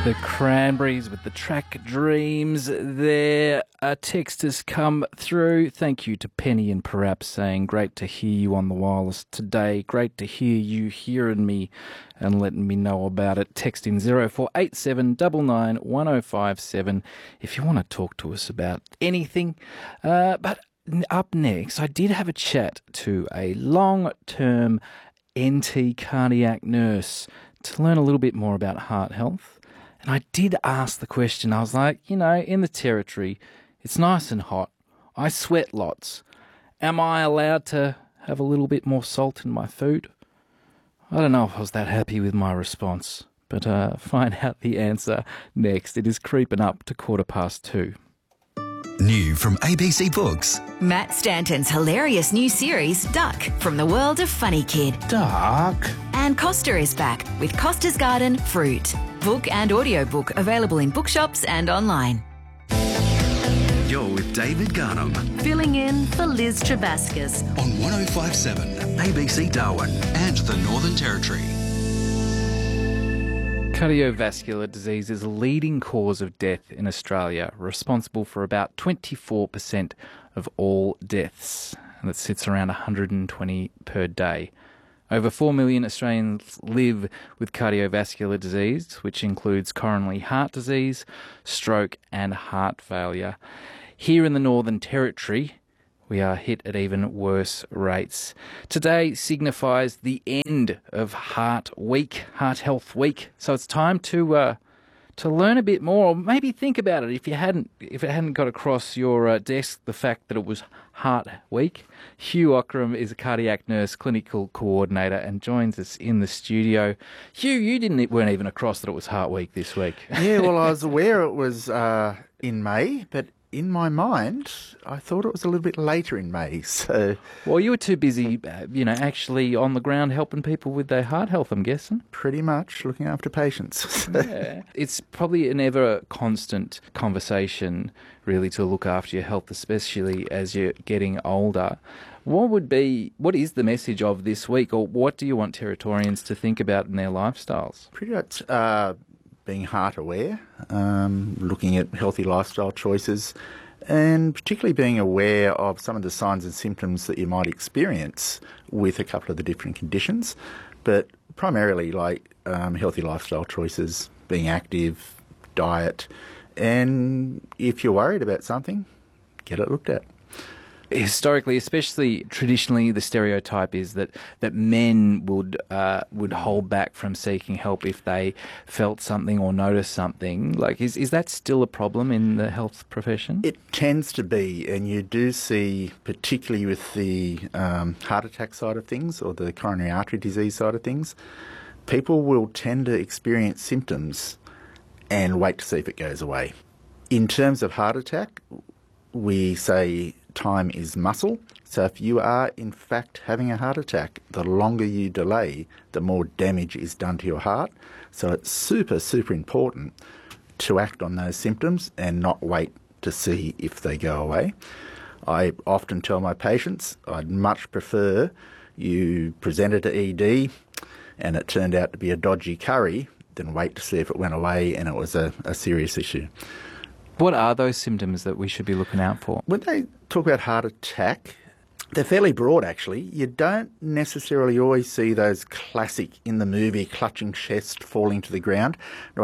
The Cranberries with the track Dreams there. A text has come through. Thank you to Penny and Perhaps saying, great to hear you on the wireless today. Great to hear you hearing me and letting me know about it. Text in 0487 99 1057 if you want to talk to us about anything. But up next, I did have a chat to a long-term NT cardiac nurse to learn a little bit more about heart health. And I did ask the question, I was like, in the Territory, it's nice and hot. I sweat lots. Am I allowed to have a little bit more salt in my food? I don't know if I was that happy with my response, but find out the answer next. It is creeping up to 2:15. New from ABC Books. Matt Stanton's hilarious new series, Duck, from the world of Funny Kid. Duck. And Costa is back with Costa's Garden Fruit. Book and audiobook available in bookshops and online. You're with David Garnham Filling in for Liz Trebaskus. on 105.7 ABC Darwin and the Northern Territory. Cardiovascular disease is a leading cause of death in Australia, responsible for about 24% of all deaths, and it sits around 120 per day. Over 4 million Australians live with cardiovascular disease, which includes coronary heart disease, stroke and heart failure. Here in the Northern Territory, we are hit at even worse rates. Today signifies the end of Heart Health Week. So it's time to learn a bit more, or maybe think about it if it hadn't got across your desk the fact that it was Heart Week. Hugh Ockram is a cardiac nurse, clinical coordinator, and joins us in the studio. Hugh, you weren't even across that it was Heart Week this week. Yeah, well, I was aware it was in May, but in my mind, I thought it was a little bit later in May. So, Well, you were too busy, actually on the ground helping people with their heart health, I'm guessing. pretty much looking after patients. Yeah. It's probably an ever constant conversation, really, to look after your health, especially as you're getting older. What is the message of this week, or what do you want Territorians to think about in their lifestyles? Pretty much being heart aware, looking at healthy lifestyle choices, and particularly being aware of some of the signs and symptoms that you might experience with a couple of the different conditions, but primarily healthy lifestyle choices, being active, diet, and if you're worried about something, get it looked at. Historically, especially traditionally, the stereotype is that men would hold back from seeking help if they felt something or noticed something. Like, is that still a problem in the health profession? It tends to be, and you do see, particularly with the heart attack side of things or the coronary artery disease side of things, people will tend to experience symptoms and wait to see if it goes away. In terms of heart attack, we say time is muscle. So if you are in fact having a heart attack, the longer you delay, the more damage is done to your heart. So it's super, super important to act on those symptoms and not wait to see if they go away. I often tell my patients I'd much prefer you presented to ED and it turned out to be a dodgy curry than wait to see if it went away and it was a serious issue. What are those symptoms that we should be looking out for? When they talk about heart attack, they're fairly broad, actually. You don't necessarily always see those classic in the movie clutching chest, falling to the ground.